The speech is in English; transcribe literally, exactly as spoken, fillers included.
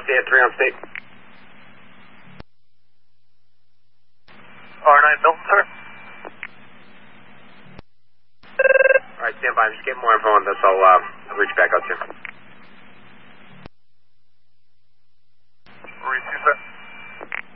stay at three on state. R nine Milton, sir. Alright, stand by. I'm just getting more info on this. I'll, uh, I'll reach back out to you.